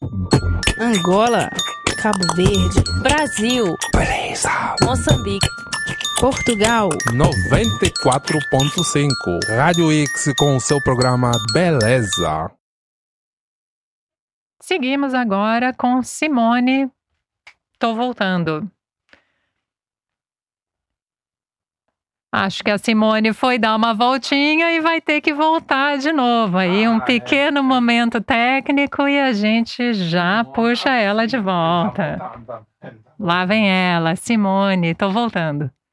Angola, Cabo Verde, Brasil, Beleza. Moçambique, Portugal, 94.5 Rádio X com o seu programa Beleza. Seguimos agora com Simone. Tô voltando. Acho que a Simone foi dar uma voltinha e vai ter que voltar de novo. Aí um pequeno momento técnico e a gente já puxa ela de volta. Lá vem ela, Simone, tô voltando.